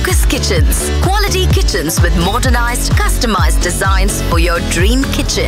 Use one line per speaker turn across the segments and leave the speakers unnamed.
Focus Kitchens. Quality kitchens with modernized, customized designs for your dream kitchen.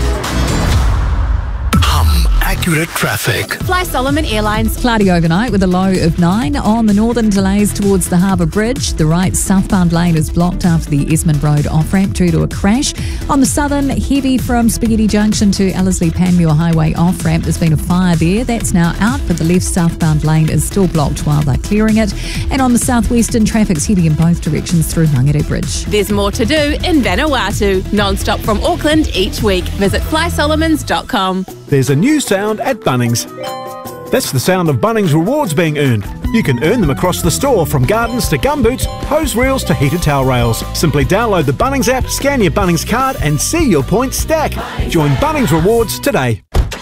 Accurate traffic.
Fly Solomon Airlines.
Cloudy overnight with a low of 9. On the northern, delays towards the Harbour Bridge. The right southbound lane is blocked after the Esmond Road off-ramp due to a crash. On the southern, heavy from Spaghetti Junction to Ellerslie-Panmure Highway off-ramp. There's been a fire there. That's now out, but the left southbound lane is still blocked while they're clearing it. And on the southwestern, traffic's heading in both directions through Mangere Bridge.
There's more to do in Vanuatu. Non-stop from Auckland each week. Visit flysolomons.com.
There's a new sound at Bunnings. That's the sound of Bunnings rewards being earned. You can earn them across the store, from gardens to gumboots, hose reels to heated towel rails. Simply download the Bunnings app, scan your Bunnings card and see your points stack. Join Bunnings Rewards today.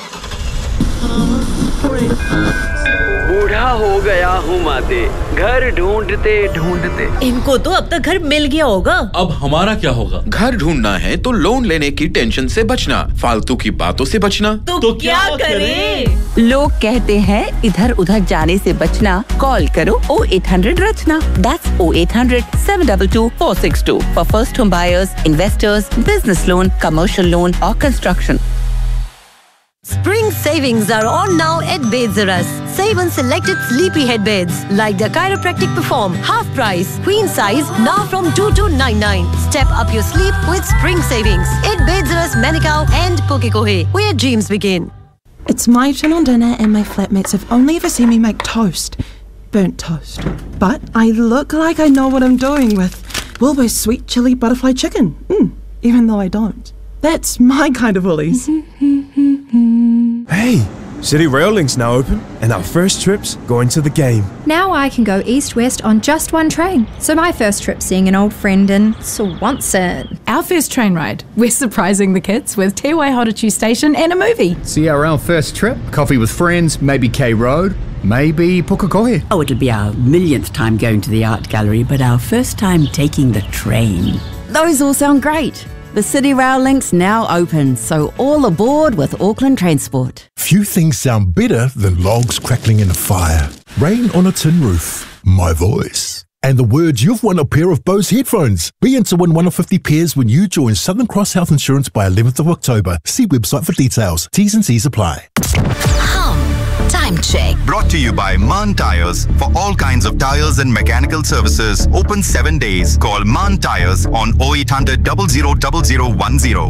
बूढ़ा हो गया हूँ माते, घर ढूंढते ढूंढते।
इनको तो अब तक घर मिल गया होगा।
अब हमारा क्या होगा? घर ढूंढना है तो लोन लेने की टेंशन से बचना, फालतू की बातों से बचना।
तो क्या करें? लोग कहते हैं इधर उधर जाने से बचना, कॉल करो 0800 रचना। That's 0800 722 462 for first home buyers, investors, business loan, commercial loan or construction.
Spring savings are on now at Bedzarus. Save on selected sleepy head beds like the Chiropractic Perform, half price, queen size, now from 2299. Step up your sleep with spring savings at Bedzarus, Manukau and Pukekohe, where dreams begin.
It's my turn on dinner and my flatmates have only ever seen me make toast. Burnt toast. But I look like I know what I'm doing with Wilbur's sweet chili butterfly chicken. Even though I don't. That's my kind of Woolies.
Hey, City Rail Link's now open and our first trip's going to the game.
Now I can go east-west on just one train. So my first trip seeing an old friend in Swanson.
Our first train ride, we're surprising the kids with Te Waihorotu Station and a movie.
CRL first trip, coffee with friends, maybe K Road, maybe Pukekohe.
Oh, it'll be our millionth time going to the art gallery, but our first time taking the train.
Those all sound great. The City Rail Link's now open, so all aboard with Auckland Transport.
Few things sound better than logs crackling in a fire, rain on a tin roof, my voice, and the words you've won a pair of Bose headphones. Be in to win one of 50 pairs when you join Southern Cross Health Insurance by 11th of October. See website for details. T's and C's apply.
Time check.
Brought to you by Mann Tyres. For all kinds of tyres and mechanical services, open 7 days. Call Mann Tyres on 0800 000010.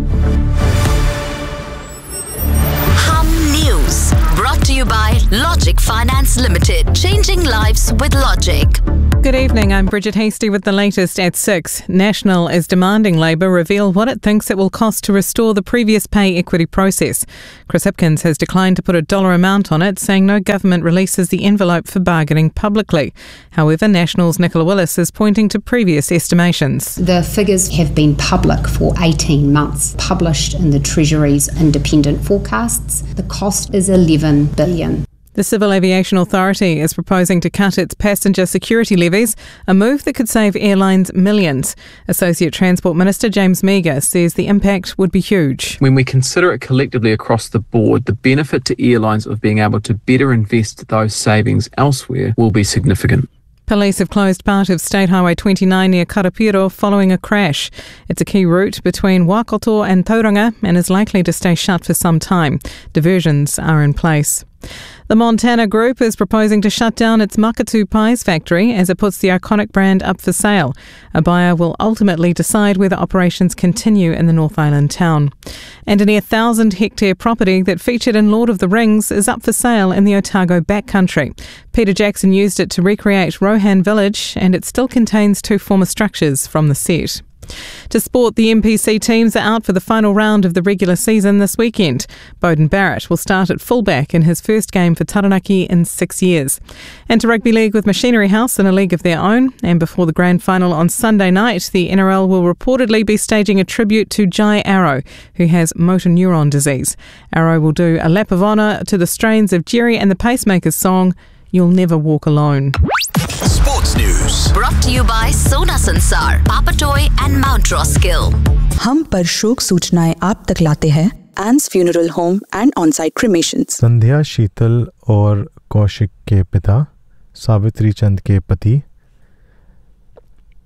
News. Brought to you by Logic Finance Limited. Changing lives with Logic.
Good evening, I'm Bridget Hasty with the latest at 6. National is demanding Labour reveal what it thinks it will cost to restore the previous pay equity process. Chris Hipkins has declined to put a dollar amount on it, saying no government releases the envelope for bargaining publicly. However, National's Nicola Willis is pointing to previous estimations.
The figures have been public for 18 months, published in the Treasury's independent forecasts. The cost is $11 billion.
The Civil Aviation Authority is proposing to cut its passenger security levies, a move that could save airlines millions. Associate Transport Minister James Meagher says the impact would be huge.
When we consider it collectively across the board, the benefit to airlines of being able to better invest those savings elsewhere will be significant.
Police have closed part of State Highway 29 near Karapiro following a crash. It's a key route between Waikato and Tauranga and is likely to stay shut for some time. Diversions are in place. The Montana Group is proposing to shut down its Makatu Pies factory as it puts the iconic brand up for sale. A buyer will ultimately decide whether operations continue in the North Island town. And a near 1,000-hectare property that featured in Lord of the Rings is up for sale in the Otago backcountry. Peter Jackson used it to recreate Rohan Village, and it still contains 2 former structures from the set. To sport, the MPC teams are out for the final round of the regular season this weekend. Bowden Barrett will start at fullback in his first game for Taranaki in 6 years. And to rugby league with Machinery House in a league of their own. And before the grand final on Sunday night, the NRL will reportedly be staging a tribute to Jai Arrow, who has motor neuron disease. Arrow will do a lap of honour to the strains of Jerry and the Pacemakers song, You'll Never Walk Alone.
Sports News.
Brought to you by Sona Sansar, Papatoy and Mount Roskill.
हम पर शोक सूचनाएं आप तक लाते हैं एंस funeral home and on-site क्रिमेशंस।
संध्या शीतल और कौशिक के पिता, सावित्री चंद के पति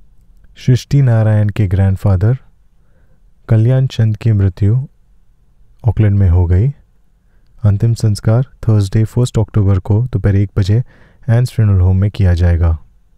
सृष्टि नारायण के ग्रैंडफादर कल्याण चंद की मृत्यु ऑकलैंड में हो गई। अंतिम संस्कार थर्सडे 1 अक्टूबर को दोपहर 1 बजे एन्स फ्यूनरल होम में किया जाएगा।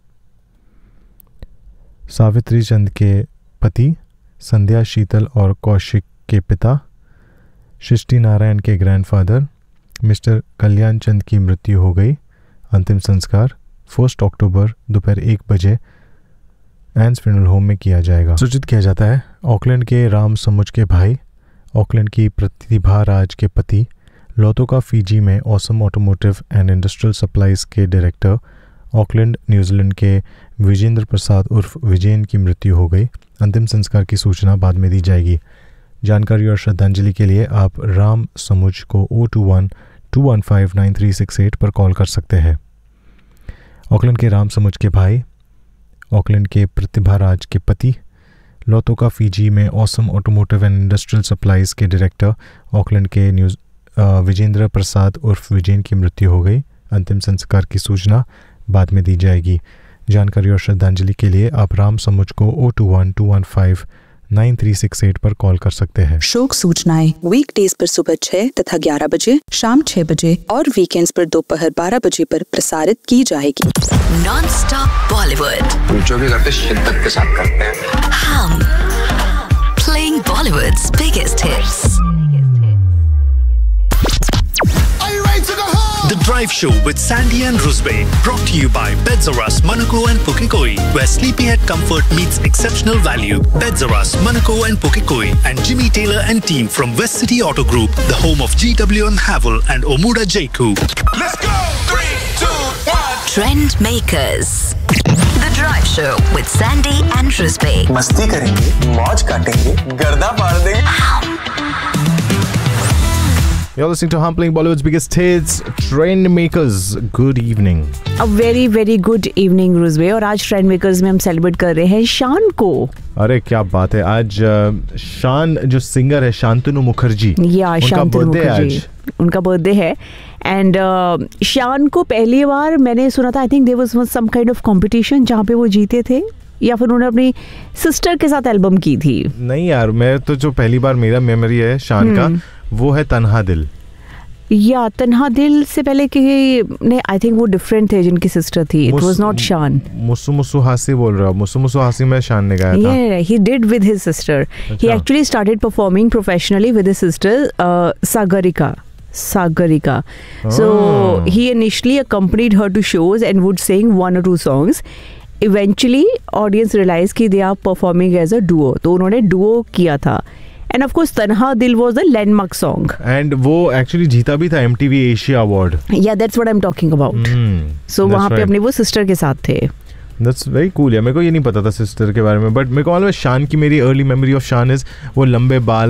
सावित्री चंद के पति संध्या शीतल और कौशिक के पिता सृष्टि नारायण के ग्रैंडफादर मिस्टर कल्याण चंद की मृत्यु हो गई। अंतिम संस्कार 1 अक्टूबर दोपहर 1 बजे एन्स फ्यूनरल होम में किया जाएगा। सूचित किया जाता है ऑकलैंड के राम समुच के भाई, ऑकलैंड की प्रतिभा राज के पति, लोतोका फीजी में awesome automotive and industrial supplies के डायरेक्टर ऑकलैंड न्यूजीलैंड के विजेंद्र प्रसाद उर्फ विजयन की मृत्यु हो गई। अंतिम संस्कार की सूचना बाद में दी जाएगी। जानकारी और श्रद्धांजलि के लिए आप राम समुच को 021-215-9368 पर कॉल कर सकते हैं। ऑकलैंड के राम समुच के भाई, ऑकलैंड के प्रतिभा राज के पति, लोतोका फीजी में awesome automotive and industrial supplies के डायरेक्टर ऑकलैंड के विजेंद्र प्रसाद उर्फ विजयन की मृत्यु हो गई। अंतिम संस्कार की सूचना बाद में दी जाएगी। जानकारी और श्रद्धांजलि के लिए आप राम समुच को 021-215-9368 पर कॉल कर सकते हैं।
शोक सूचनाएं वीकडेज पर सुबह 6 तथा 11 बजे, शाम 6 बजे और वीकेंड्स पर दोपहर 12 बजे पर प्रसारित की जाएगी।
नॉन-स्टॉप बॉलीवुड,
जो भी करते शिद्दत के साथ करते हैं।
हम playing Bollywoods biggest hits.
The Drive Show with Sandy and Rusbe, brought to you by Bedzoras, Manukau and Pukekohe, where sleepyhead comfort meets exceptional value. Bedzoras, Manukau and Pukekohe, and Jimmy Taylor and team from West City Auto Group, the home of GW&, Havel and Omuda Jaiku.
Let's go! 3, 2, 1. Trend Makers. The Drive Show with Sandy and Rusbe.
मस्ती करेंगे, मौज काटेंगे, गर्दा फाड़ देंगे।
You're listening to Hum playing Bollywood's biggest hits, Trend Makers. Good evening.
A very very good evening, Rusbe. और आज Trend Makers में हम सेलिब्रेट कर रहे हैं शान को।
अरे क्या बात है, आज शान जो सिंगर है शांतनु मुखर्जी, उनका बर्थडे आज,
उनका बर्थडे है। एंड शान को पहली बार मैंने सुना था, I think there was some kind of competition जहाँ पे वो जीते थे, या फिर उन्होंने अपनी सिस्टर के साथ एल्बम की थी।
नहीं यार, मैं तो जो पहली बार मेरा मेमोरी है शान का वो है तन्हा दिल।
या तन्हा दिल से पहले कि ने आई थिंक वो डिफरेंट थे जिनकी सिस्टर थी। इट वाज नॉट शान।
मुसु मुसु हासी बोल रहा हूँ, मुसु मुसु हासी में शान ने गाया था।
He did with his sister. He actually started performing professionally with his sister Sagarika. So he initially accompanied her to shows and would sing 1 or 2 songs. Eventually audience realized कि they are performing as a duo, तो उन्होंने duo किया था। And of course तन्हा दिल was the landmark song.
And वो actually जीता भी था MTV Asia Award.
Yeah, that's what I'm talking about. So वहाँ पे अपनी वो सिस्टर के साथ थे।
That's very cool यार, मेरे को ये नहीं पता था सिस्टर के बारे में, बट मेरे को मालूम है शान की, मेरी अर्ली मेमोरी ऑफ शान इज वो लंबे बाल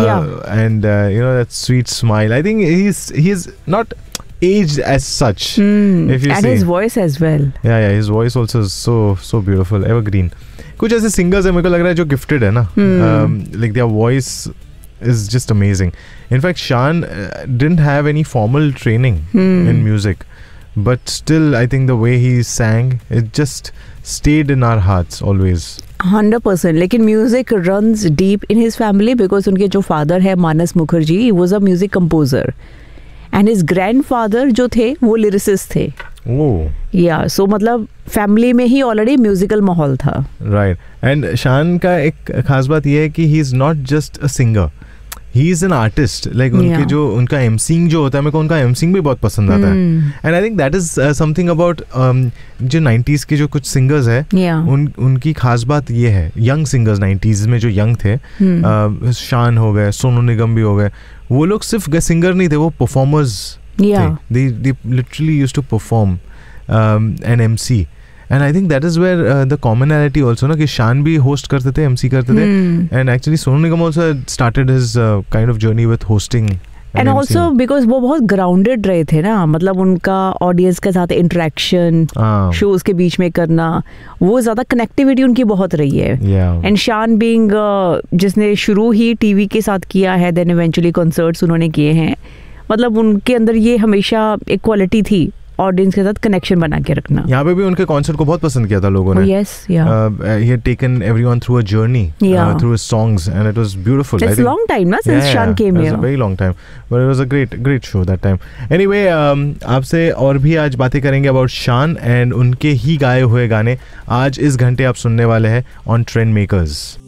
and you know that sweet smile. I think he is not aged as such. If you
and
see.
his voice as well.
Yeah, his voice also is so beautiful, evergreen. कुछ ऐसे singers है मेरे को लग रहा है जो gifted है ना, like their voice is just amazing. In fact, Shan didn't have any formal training in music, but still I think the way he sang, it just stayed in our hearts always.
100%. लेकिन music runs deep in his family because उनके जो father है मानस Mukherjee, he was a music composer. And his grandfather जो थे वो lyricist थे. Yeah, so मतलब family में ही ऑलरेडी म्यूजिकल माहौल था.
Right. And शान का एक खास बात ये है कि he is not just a singer. He is an artist. Like उनके जो उनका emceeing जो होता है, मेरे को उनका emceeing भी बहुत पसंद आता है. And I think that is something about जो 90s के जो कुछ singers है, उनकी खास बात ये है, young singers 90s में जो young थे, शान हो गए, सोनू निगम भी हो गए, वो लोग सिर्फ सिंगर नहीं थे, वो परफॉर्मर्स थे. They literally used to perform and MC. And I think that is where the commonality also, ना, कि शान भी host करते थे, MC करते थे, and actually Sonu Nigam also started his kind of journey with hosting.
And also because वो बहुत grounded रहे थे ना, मतलब उनका ऑडियंस के साथ इंटरेक्शन, शोज के बीच में करना, वो ज़्यादा कनेक्टिविटी उनकी बहुत रही है. एंड शान बीइंग जिसने शुरू ही टीवी के साथ किया है, देन इवेंचुअली कॉन्सर्ट्स उन्होंने किए हैं, मतलब उनके अंदर ये हमेशा एक क्वालिटी थी ऑडियंस के साथ कनेक्शन बना के रखना.
यहाँ पे भी उनके कॉन्सर्ट को बहुत पसंद किया था लोगों ने.
Yes, yeah.
He had taken everyone through a journey, through his songs, and it was beautiful.
It's a long time, na, since Shan came here.
It was a very long time, but it was a great show that time. Anyway, आपसे और भी आज बातें करेंगे about Shan and उनके ही गाए हुए गाने आज इस घंटे आप सुनने वाले हैं on Trend Makers.